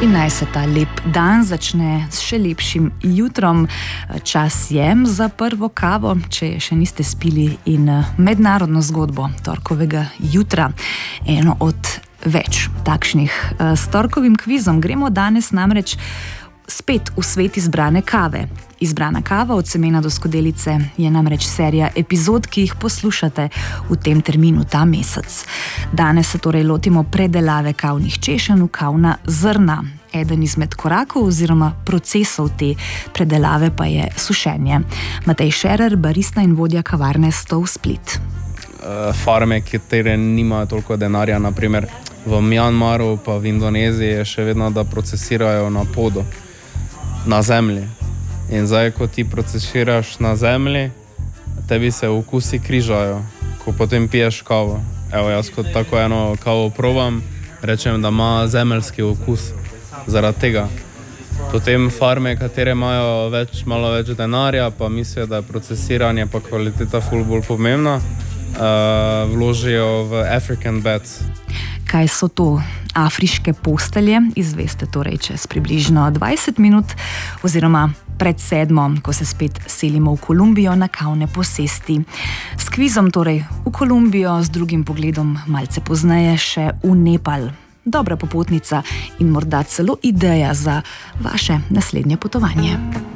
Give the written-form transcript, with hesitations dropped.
In naj se ta lep dan začne s še lepšim jutrom. Čas je za prvo kavo, če je še niste spili, in mednarodno zgodbo torkovega jutra. Eno od več takšnih. S torkovim kvizom gremo danes namreč spet v svet izbrane kave. Izbrana kava od semena do skodelice je namreč serija epizod, ki jih poslušate v tem terminu ta mesec. Danes se torej lotimo predelave kavnih češenj v kavna zrna. Eden izmed korakov oziroma procesov te predelave pa je sušenje. Matej Šerer, barista in vodja kavarne Stov Split. Farme, katere nimajo toliko denarja, naprimer v Mjanmaru pa v Indoneziji, je še vedno, da procesirajo na podu, na zemlji. In zdaj, ko ti procesiraš na zemlji, tebi se okusi križajo, ko potem piješ kavo. Evo, jaz kot tako eno kavo probam, rečem, da ima zemeljski okus. Zaradi tega. Potem farme, katere imajo malo več denarja, pa mislijo, da je procesiranje pa kvaliteta ful bolj pomembna, vložijo v African beds. Kaj so to afriške postelje? Izveste torej čez približno 20 minut oziroma pred 7, ko se spet selimo v Kolumbijo na kavne posesti. S kvizom torej v Kolumbijo, z drugim pogledom malce pozneje še v Nepal. Dobra popotnica in morda celo ideja za vaše naslednje potovanje.